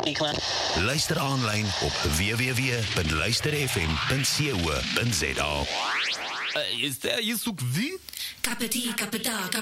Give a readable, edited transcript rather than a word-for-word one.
Luister aanlyn op www.luisterfm.co.za. Jy soek wie? Kapeti, kapeta,